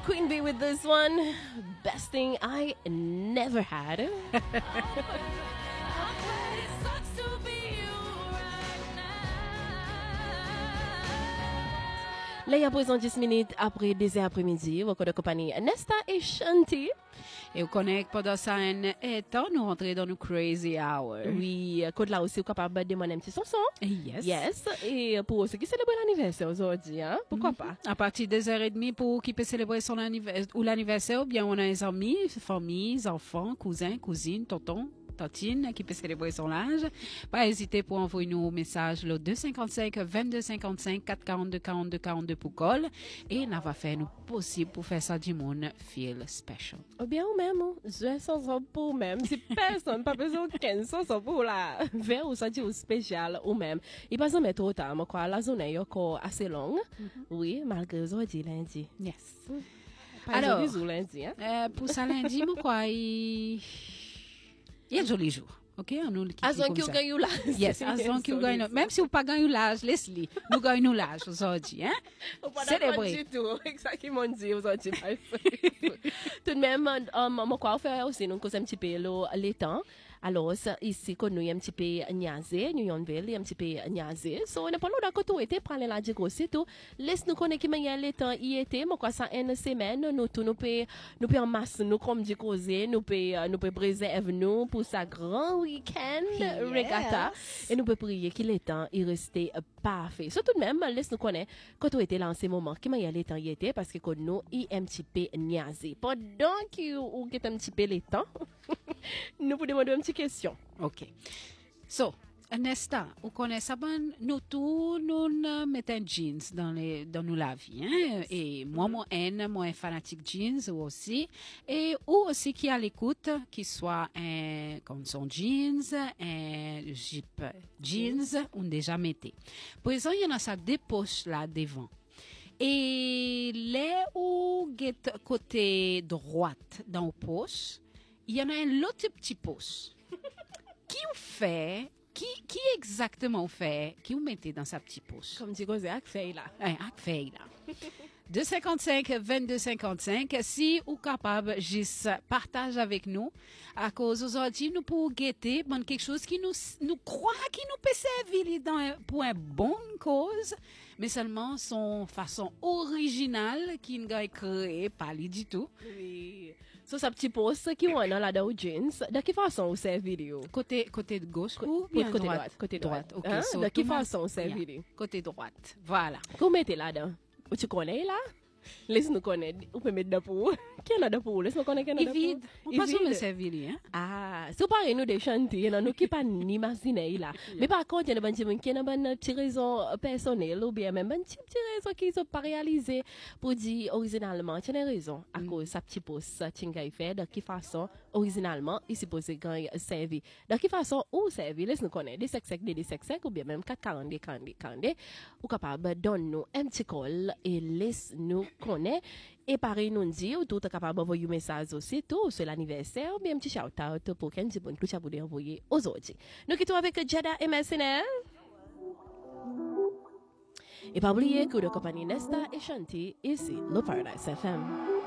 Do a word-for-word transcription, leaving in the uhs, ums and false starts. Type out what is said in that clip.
Queen Bee with this one. Best thing I never had. Là, il y a présent dix minutes après deux heures après-midi, votre de compagnie Nesta et Shanti. Et on connaît pendant ça un temps, nous rentrons dans nos crazy hour. Oui, code là aussi, capable de demander un petit chanson. Yes. Yes. Et pour ceux qui célèbrent l'anniversaire aujourd'hui, hein, pourquoi mm-hmm. pas? À partir de deux heures trente pour qui peut célébrer son anniversaire ou l'anniversaire, ou bien on a des amis, familles, enfants, cousins, cousines, tontons. Tantine qui peut célébrer son âge. Pas hésiter pour envoyer nous un message le deux cinquante-cinq vingt-deux cinquante-cinq quatre quarante-deux quarante-deux quarante-deux pour call et on va faire nous possible pour faire ça du monde feel special. Ou bien ou même, je sens pour même si personne pas besoin qu'un sens pour la faire ou sentir spécial ou même. Il passe mais trop tard, moi quoi la zone est encore assez longue. Mm-hmm. Oui, malgré aujourd'hui lundi. Yes. Pas alors lundi hein. Euh, pour ça lundi moi quoi il Il y a un joli jour. OK, on nous quitte. As long que vous gagnez l'âge. Yes, as long que vous gagnez. Même si vous pas gagnez l'âge, laisse-le. Nous gagnons l'âge aujourd'hui, hein? Célébrer. Tout, exactement dit aujourd'hui. Tout de même, moi quoi faire aussi nous cause un petit peu le temps. Alors, ici, quand nous y un petit peu niaisé, nous y un peu un petit peu niaisé. So, on n'a pas le droit de tout prendre la digo, c'est tout. Laisse nous connaître qu'il y a le temps y était, mais quoi, ça, une semaine, nous tout, nous peut, nous peut en masse, nous, comme dit causer, nous peut, nous peut briser nous pour sa grand week-end, yes. Regatta. Et nous peut prier qu'il est temps, il restait parfait. So, tout de même, laisse nous connaître, quand on était là en ce moment, qu'il y a le temps y était, parce que quand nous, y un petit peu niaisé. Pendant qu'il y a un petit peu le temps, nous vous demandons un petit question. OK. So, Nesta, vous connaissez ça, ben, nous tous, nous mettons jeans dans les, dans nous la vie, hein? Et moi, moi, un, moi, un fanatique jeans aussi. Et, ou aussi qui à l'écoute, qui soit un, comme son jeans, un jeep jeans, on déjà mettait. Pour exemple, il y en a ça des poches là devant. Et là où get côté droite dans la poche, il y en a un autre petit poche. Qui vous fait, qui, qui exactement fait, qui vous mettez dans sa petite poche? Comme tu disais, avec feuille là. Oui, avec feuille là. deux cinquante-cinq vingt-deux cinquante-cinq. Si vous êtes capable, juste partage avec nous. À cause aujourd'hui, nous pouvons guetter bon, quelque chose qui nous, nous croit, qui nous peut servir dans, pour une bonne cause, mais seulement son façon originale qui nous a créé, pas lui du tout. Oui. So, sa petit poste qui on a là dans jeans, de quelle façon vous servez Côté côté de gauche ou bien côté droite? droite. Côté droite. OK. Hein? So, de quelle façon vous servez côté droite. Voilà. Vous mettez là-dedans. Ou tu connais là? Laisse-nous connaître. Vous pouvez mettre de pour. Qui en a de pour? Laisse-nous connaître qui en a de pour. Il vide. On passe au servir, hein? Ah, c'est pareil, nous, des chantiers, nous qui pas ni imaginer là. Mais par contre, il y a des gens qui ont une petite raison personnelle ou bien même une petite raison qu'ils ont pas réalisé pour dire originalement, il y a une raison. À cause de sa petite poste, tu as fait, de quelle façon, originalement, il s'est posé quand il servi. De quelle façon, où servi? Laisse-nous connaître. Des secs secs, des secs secs, ou bien même quatre quarante, quarante, quarante. Ou capable, donne-nous un petit call et laisse-nous connaître. Et pareil, nous dit, ou tout est capable d'envoyer un message aussi, tout sur l'anniversaire, ou bien un petit shout-out pour qu'un petit bon coup de envoyer aujourd'hui. Nous quittons avec Jada et Mercenaire. Et pas oublier que la compagnie Nesta et Shanti, ici, le Paradise F M.